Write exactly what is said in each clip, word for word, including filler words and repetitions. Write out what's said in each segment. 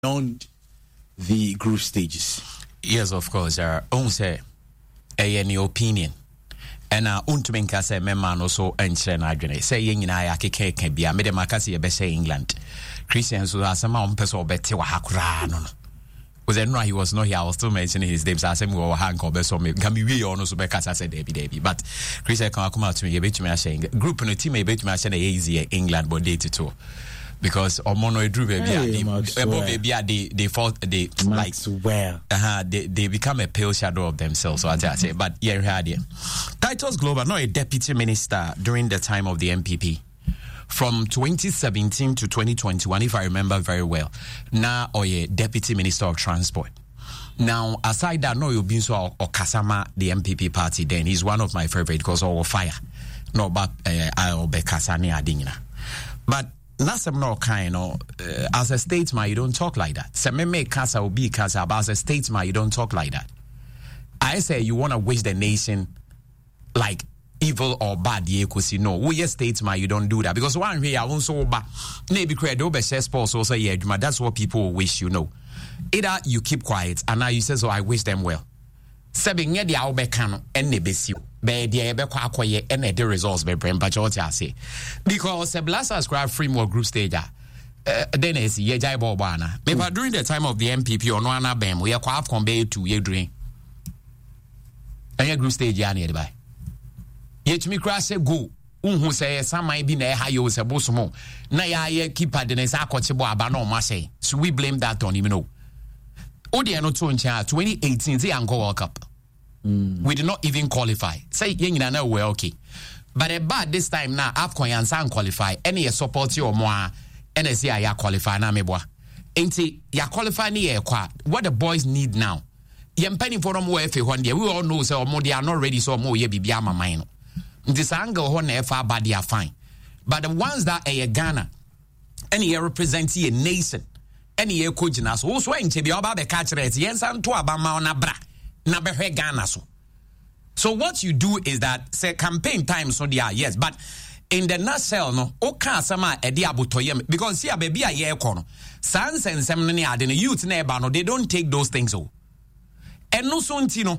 beyond the group stages? Yes, of course. There are say any opinion. And uh, untumi nka say memma no so enkyere na adwene say ye nyina ya keke ka bia me de makase ye be say England Christians so asema on person obete wa hakura no no was no he was not here. I was still mentioning his name so asema we ha nka obeso me can be we on so be kasa say Debbie Debbie but Christian kan akoma to me ye betumi a share group no team ye betumi a share na easy England but date too because omono edru baby baby they they fall they like well uh-huh they, they become a pale shadow of themselves so I say but yeah had it Titus Global not a deputy minister during the time of the M P P from twenty seventeen to twenty twenty-one if I remember very well now or a deputy minister of transport. Now aside that no you been so or Kasama the M P P party then he's one of my favorite because all fire no but I'll be Kasani adingina but Nasem no kind of uh, as a statesman you don't talk like that. Se me make casa or be casa, but as a statesman you don't talk like that. I say you want to wish the nation like evil or bad. You could see no. We a statesman you don't do that because one way I won't so bad. Maybe create over share sports also yeah. That's what people wish you know. Either you keep quiet and now you say so I wish them well. Seven year the Albecano and Nebesi. Be the ebe kwa akoye and the results be bring but what I say because the blasters grab framework group stage uh, then is ye jai bobana maybe during the time of the M P P or no ana bem we kwa afcon be two ye doing and group stage ya near by ye to me crash go unhu say some might be na ha yo se bosomo na ya ye keeper the next akochebo aba no ma say so we blame that on him no odi eno to ncha twenty eighteen the Angola World Cup. Mm. We did not even qualify. Say yengina na we okay. But about this time now AFCON yansan qualify any support you or more N S A ya qualify na meboa. Enti ya qualify ni ye kwa what the boys need now. Yem penny for them we fe one day. We all know say omo they are not ready so omo ye bibia mama no. This angle ho na fa bad they are fine. But the ones that a Ghana any ye represent a nation any ye coach na so so enche bia oba be catch rate yensan to abama na bra. Ghana so. So what you do is that say campaign time so they are yes, but in the nutshell no oka sama edi abotoyem because see baby a ye kono sans and semne ade no youth na eba no they don't take those things oh. And no so ntino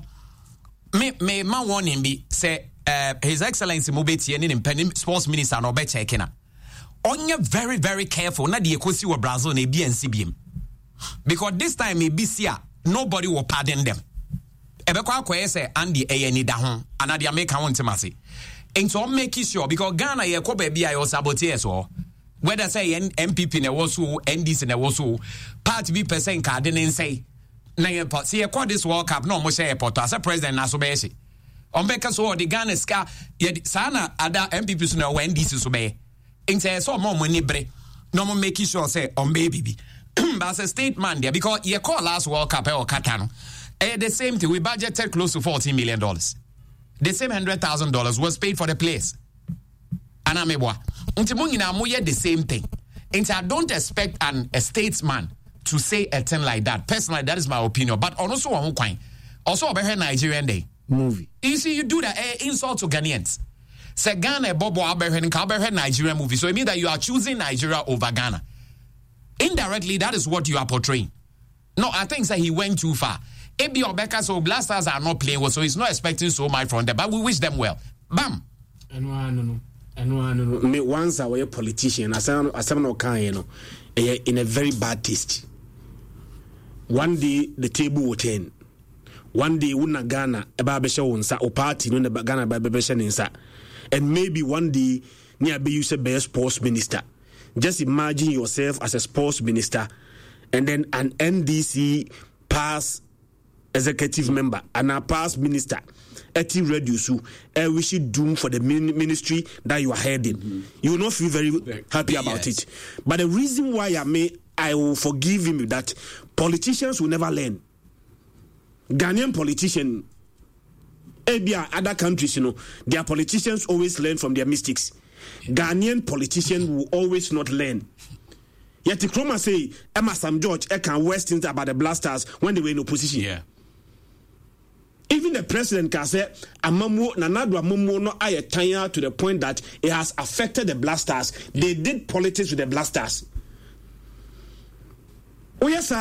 me me ma warning be say uh, his excellency Mobeti and in sports minister no be checking na onye very very careful na de ekosi wo Brazil na bi N C B M because this time e be see nobody will pardon them. Ebekwa akoye say Andy eyeni da ho anade America won temase ento make sure because Ghana ye ko ba bia yo sabotage so whether say M P P na wo so N D C na wo so party be percent card ne say na ye part see ye call this World Cup no mo say port as president na so be she on be ka so the Ghana ska ye sana ada M P P so na N D C so be ento so mo mo ni bre no mo make sure say on be bibi but as a state man there because ye call last World Cup e o kata no eh, the same thing we budgeted close to fourteen million dollars. The same one hundred thousand dollars was paid for the place. And I'm a until the same thing. And I don't expect an a statesman to say a thing like that. Personally, that is my opinion. But also one coin. Also about Nigerian Day movie. You see, you do that eh, insult to Ghanaians. Say Ghana Bobo Aberhen Nigerian movie. So it means that you are choosing Nigeria over Ghana. Indirectly, that is what you are portraying. No, I think that he went too far. Ebi Obeka, so Blasters are not playing well, so he's not expecting so much from them. But we wish them well. Bam. And one, no, no, and one, no, no. Me once I was a politician, as I'm, as I'm not kind, you know, in a very bad taste. One day the table will turn. One day una Ghana about besha unsa or party no the Ghana by besha insa, and maybe one day near be you say be a sports minister. Just imagine yourself as a sports minister, and then an N D C pass. Executive member and a past minister eti reduce you and we should doom for the ministry that you are heading. Mm-hmm. You will not feel very happy about yes. it. But the reason why I may I will forgive him that politicians will never learn. Ghanaian politicians, Abia, other countries, you know, their politicians always learn from their mistakes. Ghanaian politicians will always not learn. Yet the Chroma say Emma Sam George can worst things about the Blasters when they were in opposition. Yeah. Even the president can say, Amamu Nanadwa Mumu no aye tanya to the point that it has affected the Blasters. They did politics with the Blasters. woyɛ